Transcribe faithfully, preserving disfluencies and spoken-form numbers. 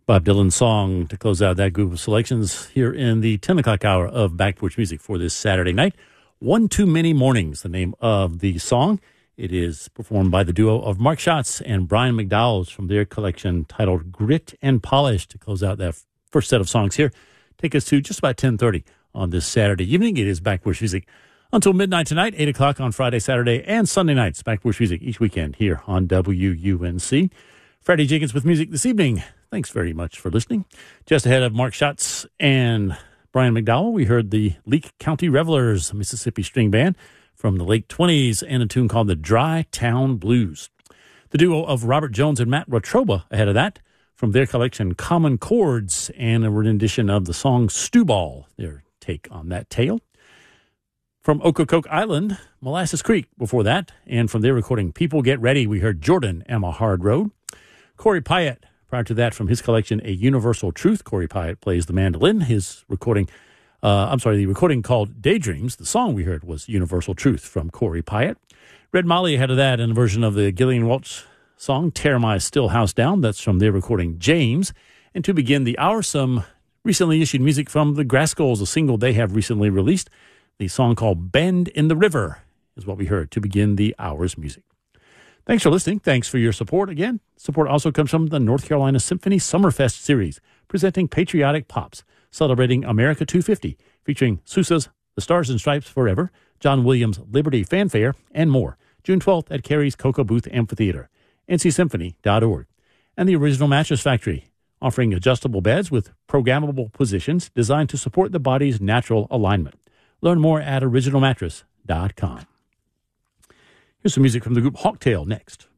Bob Dylan's song to close out that group of selections here in the ten o'clock hour of Back Porch Music for this Saturday night. One Too Many Mornings, the name of the song. It is performed by the duo of Mark Schatz and Brian McDowell from their collection titled Grit and Polish to close out that first set of songs here. Take us to just about ten thirty on this Saturday evening. It is Back Porch Music until midnight tonight, eight o'clock on Friday, Saturday, and Sunday nights. Back Porch Music each weekend here on W U N C. Freddie Jenkins with music this evening. Thanks very much for listening. Just ahead of Mark Schatz and Brian McDowell, we heard the Leake County Revelers, Mississippi string band from the late twenties, and a tune called the Dry Town Blues. The duo of Robert Jones and Matt Rotroba ahead of that from their collection Common Chords and a rendition of the song Stewball, their take on that tale. From Ocracoke Island, Molasses Creek before that, and from their recording People Get Ready, we heard Jordan Am a Hard Road. Corey Pyatt, prior to that, from his collection, A Universal Truth. Corey Pyatt plays the mandolin. His recording, uh, I'm sorry, the recording called Daydreams. The song we heard was Universal Truth from Corey Pyatt. Red Molly ahead of that in a version of the Gillian Welch song, Tear My Still House Down. That's from their recording, James. And to begin the hour, some recently issued music from the Grasskulls, a single they have recently released. The song called Bend in the River is what we heard to begin the hour's music. Thanks for listening. Thanks for your support. Again, support also comes from the North Carolina Symphony Summerfest series, presenting patriotic pops, celebrating America two fifty, featuring Sousa's The Stars and Stripes Forever, John Williams' Liberty Fanfare, and more. June twelfth at Carey's Cocoa Booth Amphitheater, N C symphony dot org. And the Original Mattress Factory, offering adjustable beds with programmable positions designed to support the body's natural alignment. Learn more at original mattress dot com. Here's some music from the group Hawktail next.